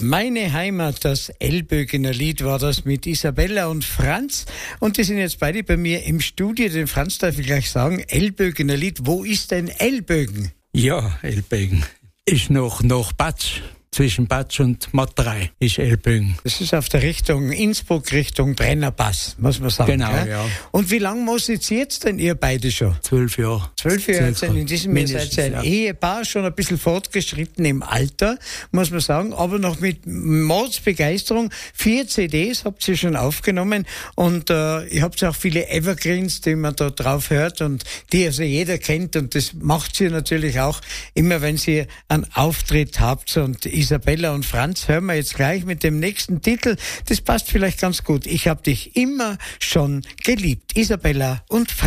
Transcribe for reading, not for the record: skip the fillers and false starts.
Meine Heimat, das Elbögener Lied war das mit Isabella und Franz. Und die sind jetzt beide bei mir im Studio. Den Franz darf ich gleich sagen, Elbögener Lied. Wo ist denn Elbögen? Ja, Elbögen ist noch Batsch. Zwischen Batsch und Matterei ist Elbögen. Das ist auf der Richtung Innsbruck, Richtung Brennerpass, muss man sagen. Genau, gell? ja. Und wie lange musiziert denn ihr beide schon? 12 Jahre. 12 Jahre sind in diesem Jahr seid ihr ein Ehepaar, schon ein bisschen fortgeschritten im Alter, muss man sagen, aber noch mit Mordsbegeisterung. 4 CDs habt ihr schon aufgenommen und ihr habt auch viele Evergreens, die man da drauf hört und die also jeder kennt, und das macht ihr natürlich auch immer, wenn ihr einen Auftritt habt. Und Isabella und Franz hören wir jetzt gleich mit dem nächsten Titel. Das passt vielleicht ganz gut. Ich hab dich immer schon geliebt. Isabella und Franz.